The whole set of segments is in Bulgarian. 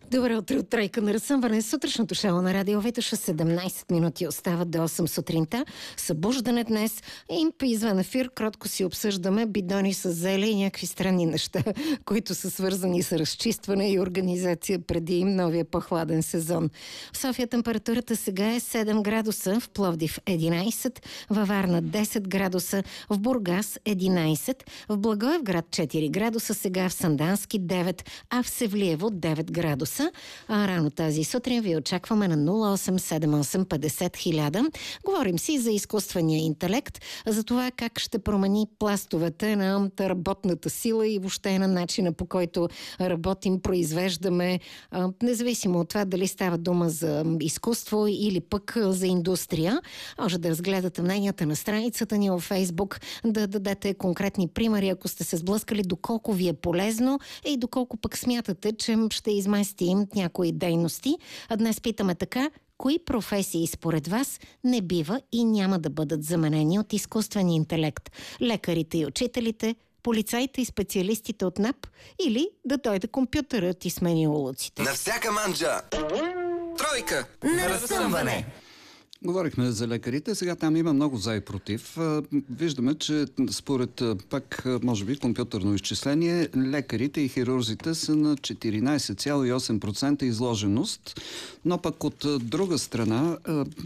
Добро утро от Тройка на разсъмване. Сутрешното шоу на Радио Витоша. 17 минути остават до 8 сутринта. Събуждане днес и извън ефир кротко си обсъждаме бидони с зеле и някакви странни неща, които са свързани с разчистване и организация преди новия по-хладен сезон. В София температурата сега е 7 градуса, в Пловдив 11, във Варна 10 градуса, в Бургас 11, в Благоевград 4 градуса, сега в Сандански 9, а в Севлиево 9 градуса. А рано тази сутрин ви очакваме на 0878 50 000. Говорим си за изкуствения интелект, за това как ще промени пластовете на работната сила и въобще на начина, по който работим, произвеждаме, независимо от това дали става дума за изкуство или пък за индустрия. Може да разгледате мненията на страницата ни във Фейсбук, да дадете конкретни примери, ако сте се сблъскали, доколко ви е полезно и доколко пък смятате, че ще изместим някои дейности. А днес питаме така: кои професии според вас не бива и няма да бъдат заменени от изкуствен интелект? Лекарите и учителите, полицаите и специалистите от НАП, или да дойде компютърът и смени улиците? На всяка манджа! Тройка на разсъмване! Говорихме за лекарите, сега там има много за и против. Виждаме, че според пак, може би, компютърно изчисление, лекарите и хирурзите са на 14,8% изложеност, но пък от друга страна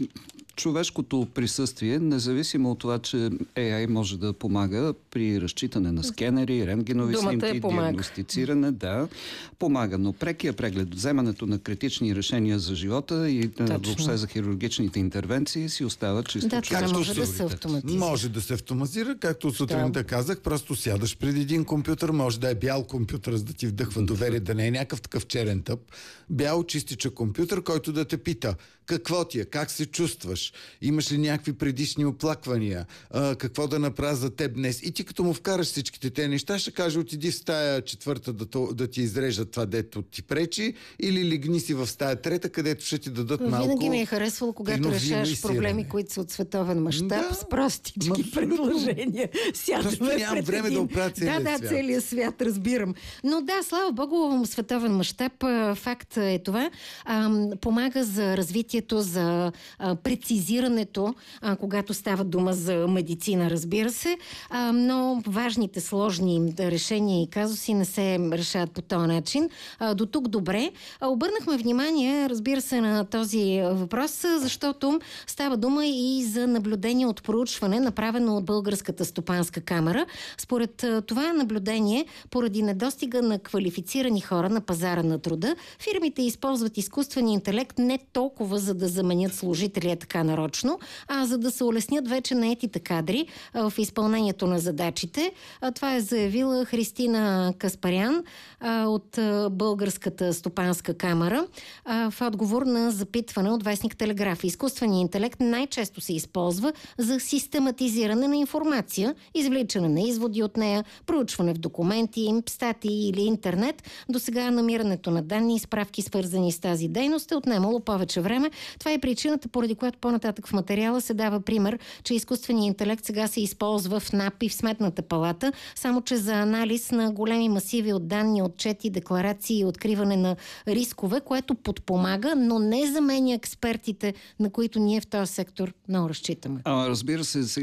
човешкото присъствие, независимо от това, че AI може да помага при разчитане на скенери, рентгенови снимки, диагностициране, да, помага, но прекия преглед, вземането на критични решения за живота и въобще за хирургичните интервенции си остава чисто човешко. Може да се автоматизира. Може да се автоматизира, както сутринта казах, просто сядаш преди един компютър, може да е бял компютър, за да ти вдъхва доверие, да не е някакъв такъв черен тъп. Бял чистича компютър, който да те пита какво ти е, как се чувстваш, имаш ли някакви предишни оплаквания, какво да направя за теб днес. И ти като му вкараш всичките те неща, ще каже: отиди в стая четвърта да ти изрежат това, дето ти пречи, или легни си в стая трета, където ще ти дадат малко. Винаги ми е харесвало, когато решаваш проблеми, които са от световен мащаб, с простички предложения. Просто нямам време да оправя целия свят. Да, целият свят, разбирам. Но да, слава Богу, световен мащаб, факт е това. Помага за развитието, за прецизирането, когато става дума за медицина, разбира се, но важните, сложни решения и казуси не се решават по този начин. До тук добре. Обърнахме внимание, разбира се, на този въпрос, защото става дума и за наблюдение от проучване, направено от Българската стопанска камара. Според това наблюдение, поради недостига на квалифицирани хора на пазара на труда, фирмите използват изкуствения интелект не толкова за да заменят служители така нарочно, а за да се улеснят вече наетите кадри в изпълнението на задачите. Това е заявила Христина Каспарян от Българската стопанска камара в отговор на запитване от вестник Телеграф. Изкуственият интелект най-често се използва за систематизиране на информация, извличане на изводи от нея, проучване в документи, статии или интернет. До сега намирането на данни и справки, свързани с тази дейност, е отнемало повече време. Това е причината, поради която по-нататък в материала се дава пример, че изкуственият интелект сега се използва в НАП и в Сметната палата, само че за анализ на големи масиви от данни, отчети, декларации и откриване на рискове, което подпомага, но не заменя експертите, на които ние в този сектор много разчитаме. Разбира се,